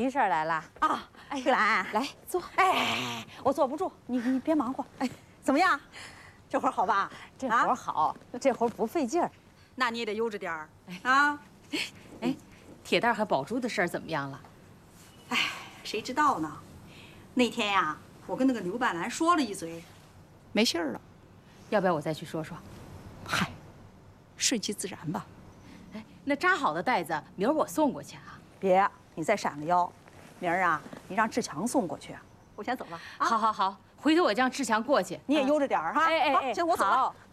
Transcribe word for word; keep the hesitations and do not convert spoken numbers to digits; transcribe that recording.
李婶来了啊！哎，玉兰， 来坐。 哎，我坐不住，你你别忙活。哎，怎么样？这活好吧？ 这活好，这活不费劲儿。 那你也得悠着点儿啊。 哎，铁蛋和宝珠的事儿怎么样了？ 哎，谁知道呢？那天呀，我跟那个刘半兰说了一嘴，没信儿了。 要不要我再去说说？ 嗨，顺其自然吧。 哎，那扎好的袋子，明儿我送过去啊。 别，你再闪个腰，明儿啊，你让志强送过去。我先走了。 好好好，回头我让志强过去。 你也悠着点儿哈。 哎哎哎， 行，我走了。